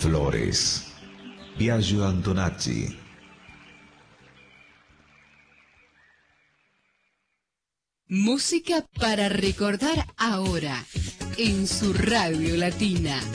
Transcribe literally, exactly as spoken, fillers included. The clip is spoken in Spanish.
Flores, Biagio Antonacci. Música para recordar ahora en su Radio Latina.